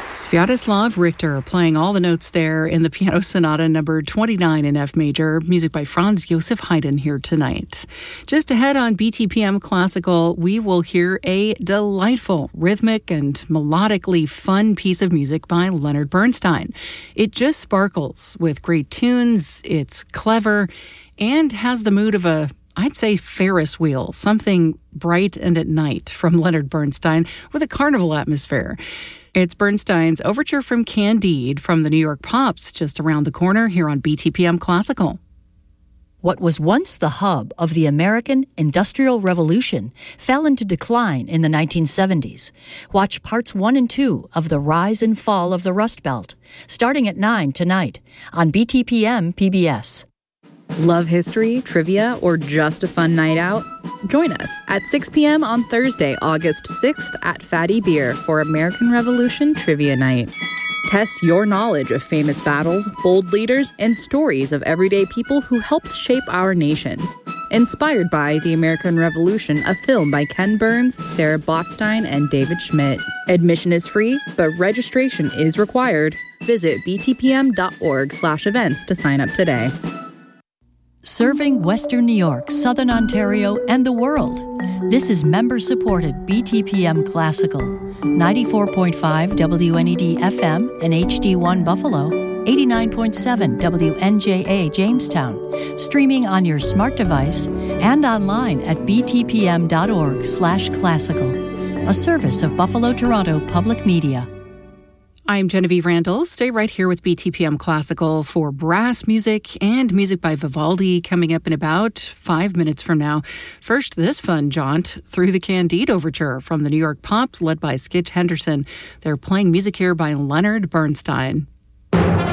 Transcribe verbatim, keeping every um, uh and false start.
Sviatoslav Richter playing all the notes there in the Piano Sonata number twenty-nine in F major, music by Franz Josef Haydn here tonight. Just ahead on B T P M Classical, we will hear a delightful, rhythmic and melodically fun piece of music by Leonard Bernstein. It just sparkles with great tunes, it's clever, and has the mood of a I'd say Ferris wheel, something bright and at night from Leonard Bernstein with a carnival atmosphere. It's Bernstein's Overture from Candide from the New York Pops, just around the corner here on B T P M Classical. What was once the hub of the American Industrial Revolution fell into decline in the nineteen seventies. Watch parts one and two of The Rise and Fall of the Rust Belt, starting at nine tonight on B T P M P B S. Love history, trivia, or just a fun night out? Join us at six p.m. on Thursday, August sixth at Fatty Beer for American Revolution Trivia Night. Test your knowledge of famous battles, bold leaders, and stories of everyday people who helped shape our nation. Inspired by The American Revolution, a film by Ken Burns, Sarah Botstein, and David Schmidt. Admission is free, but registration is required. Visit btpm.org slash events to sign up today. Serving Western New York, Southern Ontario, and the world. This is member-supported B T P M Classical, ninety-four point five W N E D F M and H D one Buffalo, eighty-nine point seven W N J A Jamestown, streaming on your smart device and online at btpm.org slash classical, a service of Buffalo Toronto Public Media. I'm Genevieve Randall. Stay right here with B T P M Classical for brass music and music by Vivaldi coming up in about five minutes from now. First, this fun jaunt through the Candide Overture from the New York Pops led by Skitch Henderson. They're playing music here by Leonard Bernstein.